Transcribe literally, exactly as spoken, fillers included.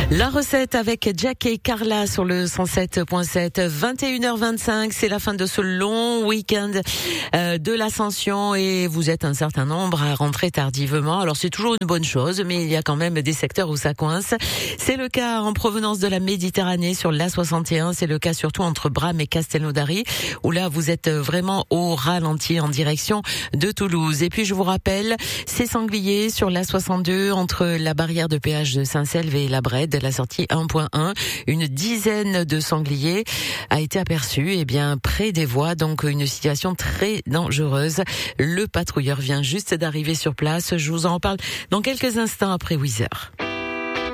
La recette avec Jack et Carla sur le cent sept virgule sept, vingt et une heures vingt-cinq, c'est la fin de ce long week-end euh, de l'Ascension et vous êtes un certain nombre à rentrer tardivement. Alors c'est toujours une bonne chose, mais il y a quand même des secteurs où ça coince. C'est le cas en provenance de la Méditerranée sur l'A soixante et un, c'est le cas surtout entre Bram et Castelnaudary, où là vous êtes vraiment au ralenti en direction de Toulouse. Et puis je vous rappelle, ces sangliers sur l'A soixante-deux entre la barrière de péage de Saint-Selve et la Brède, la sortie un point un, une dizaine de sangliers a été aperçue eh bien près des voies, donc une situation très dangereuse. Le patrouilleur vient juste d'arriver sur place. Je vous en parle dans quelques instants après huit heures.